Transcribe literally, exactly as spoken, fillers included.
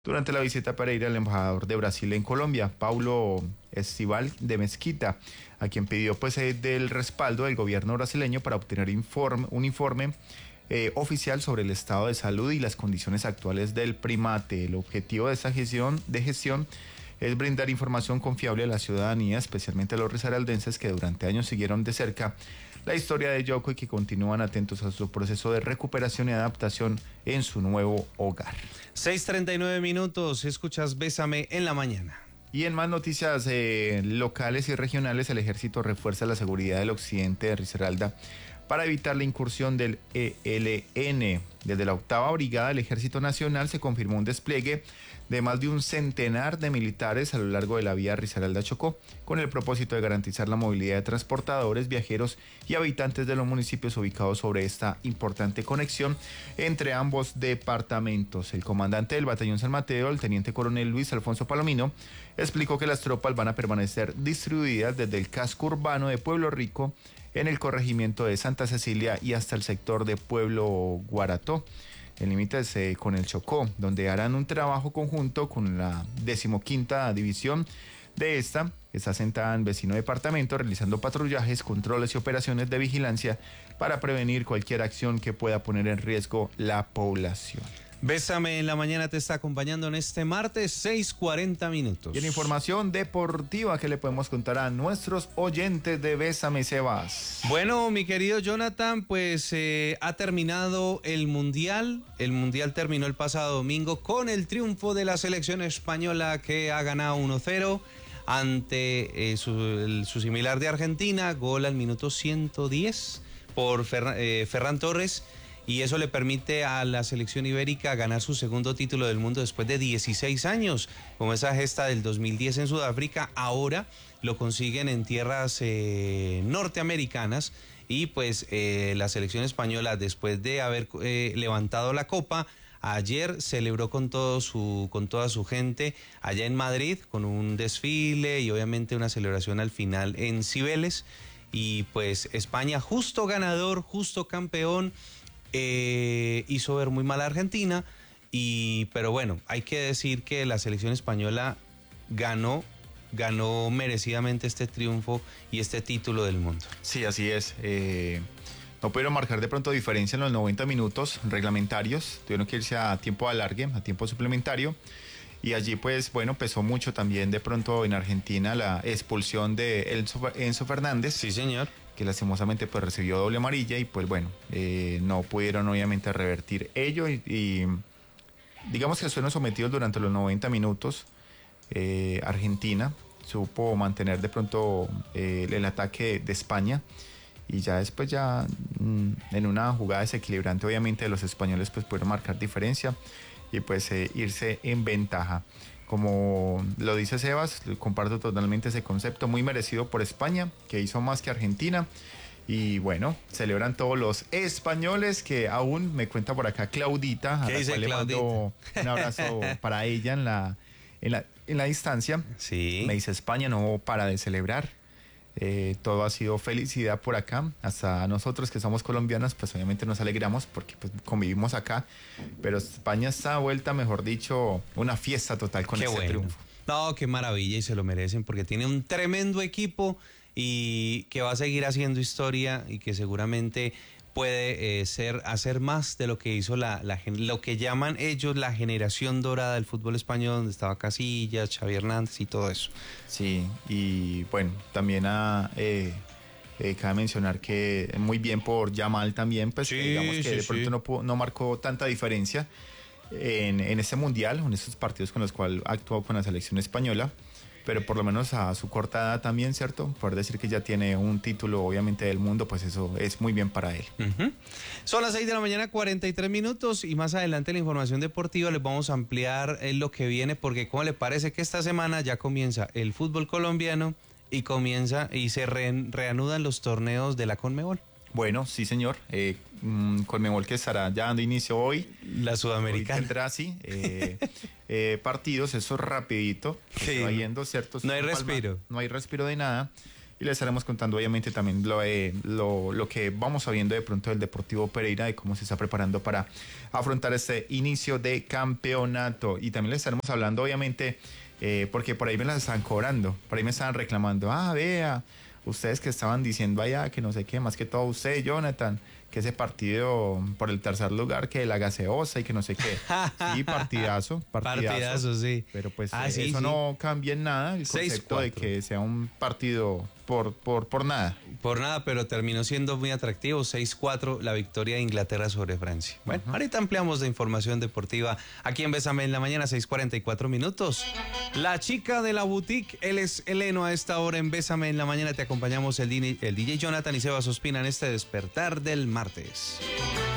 Durante la visita a Pereira, el embajador de Brasil en Colombia, Paulo Estival de Mesquita, a quien pidió pues eh, del respaldo del gobierno brasileño para obtener informe, un informe eh, oficial sobre el estado de salud y las condiciones actuales del primate. El objetivo de esta gestión, de gestión es brindar información confiable a la ciudadanía, especialmente a los risaraldenses que durante años siguieron de cerca la historia de Yoko y que continúan atentos a su proceso de recuperación y adaptación en su nuevo hogar. seis treinta y nueve minutos, escuchas Bésame en la mañana. Y en más noticias eh, locales y regionales, el ejército refuerza la seguridad del occidente de Risaralda para evitar la incursión del E L N. Desde la octava brigada del Ejército Nacional se confirmó un despliegue de más de un centenar de militares a lo largo de la vía Risaralda-Chocó, con el propósito de garantizar la movilidad de transportadores, viajeros y habitantes de los municipios ubicados sobre esta importante conexión entre ambos departamentos. El comandante del Batallón San Mateo, el teniente coronel Luis Alfonso Palomino, explicó que las tropas van a permanecer distribuidas desde el casco urbano de Pueblo Rico en el corregimiento de Santa Cecilia y hasta el sector de Pueblo Guarató, en límites eh, con el Chocó, donde harán un trabajo conjunto con la decimoquinta división de esta, que está sentada en vecino departamento, realizando patrullajes, controles y operaciones de vigilancia para prevenir cualquier acción que pueda poner en riesgo la población. Bésame en la mañana te está acompañando en este martes, seis cuarenta minutos. Y en información deportiva que le podemos contar a nuestros oyentes de Bésame, Sebas. Bueno, mi querido Jonathan, pues eh, ha terminado el Mundial. El Mundial terminó el pasado domingo con el triunfo de la selección española que ha ganado uno cero ante eh, su, el, su similar de Argentina. Gol al minuto ciento diez por Fer, eh, Ferran Torres. Y eso le permite a la selección ibérica ganar su segundo título del mundo después de dieciséis años. Con esa gesta del dos mil diez en Sudáfrica, ahora lo consiguen en tierras eh, norteamericanas. Y pues eh, la selección española, después de haber eh, levantado la copa, ayer celebró con, todo su, con toda su gente allá en Madrid, con un desfile y obviamente una celebración al final en Cibeles. Y pues España, justo ganador, justo campeón. Eh, hizo ver muy mal a Argentina, y, pero bueno, hay que decir que la selección española ganó, ganó merecidamente este triunfo y este título del mundo. Sí, así es. Eh, no pudieron marcar de pronto diferencia en los noventa minutos reglamentarios, tuvieron que irse a tiempo de alargue, a tiempo suplementario. Y allí pues bueno, pesó mucho también de pronto en Argentina la expulsión de Enzo, Enzo Fernández. Sí, señor. Que lastimosamente pues recibió doble amarilla y pues bueno, eh, no pudieron obviamente revertir ello y, y digamos que fueron sometidos durante los noventa minutos. eh, Argentina supo mantener de pronto eh, el, el ataque de España y ya después ya mmm, en una jugada desequilibrante obviamente los españoles pues pudieron marcar diferencia y pues eh, irse en ventaja. Como lo dice Sebas, comparto totalmente ese concepto, muy merecido por España, que hizo más que Argentina. Y bueno, celebran todos los españoles, que aún me cuenta por acá Claudita, a ¿Qué la dice cual Claudita? Le mando un abrazo para ella en la, en la, en la distancia. Sí. Me dice, España no para de celebrar. Eh, todo ha sido felicidad por acá, hasta nosotros que somos colombianos pues obviamente nos alegramos porque pues convivimos acá, pero España está vuelta, mejor dicho, una fiesta total con Qué este bueno. triunfo. No, qué maravilla, y se lo merecen porque tiene un tremendo equipo y que va a seguir haciendo historia y que seguramente puede eh, ser hacer más de lo que hizo la, la lo que llaman ellos la generación dorada del fútbol español, donde estaba Casillas, Xavi Hernández y todo eso. Sí, y bueno, también a, eh, eh, cabe mencionar que muy bien por Yamal también, pues Sí, que digamos que sí, de pronto sí. no, pudo- no marcó tanta diferencia en, en este mundial, en estos partidos con los cuales actuó con la selección española. Pero por lo menos a su corta edad también, ¿cierto? Poder decir que ya tiene un título, obviamente, del mundo, pues eso es muy bien para él. Uh-huh. Son las seis de la mañana, cuarenta y tres minutos, y más adelante la información deportiva les vamos a ampliar eh, lo que viene, porque ¿cómo le parece que esta semana ya comienza el fútbol colombiano y comienza y se re, reanudan los torneos de la Conmebol? Bueno, sí, señor. Eh, mm, Conmebol que estará ya dando inicio hoy. La Sudamericana. Hoy tendrá, sí, eh, eh, partidos, eso rapidito. Que Sí. se va yendo, ¿cierto? No hay Palma, respiro. No hay respiro de nada. y les estaremos contando obviamente también lo, eh, lo, lo que vamos sabiendo de pronto del Deportivo Pereira, de cómo se está preparando para afrontar este inicio de campeonato. Y también les estaremos hablando obviamente, eh, porque por ahí me las están cobrando, por ahí me estaban reclamando, ah, vea, ustedes que estaban diciendo allá que no sé qué, más que todo usted, Jonathan, que ese partido por el tercer lugar, que la gaseosa y que no sé qué. Sí, partidazo, partidazo. Partidazo, sí. Pero pues ah, eh, sí, eso sí. no cambia en nada el concepto de que sea un partido por, por, por nada. Por nada, pero terminó siendo muy atractivo. seis cuatro la victoria de Inglaterra sobre Francia. Bueno, uh-huh. ahorita ampliamos de información deportiva aquí en Bésame en la Mañana, seis cuarenta y cuatro minutos. La chica de la boutique, él es Eleno a esta hora en Bésame en la Mañana. Te acompañamos el, el D J Jonathan y Sebas Ospina en este despertar del martes.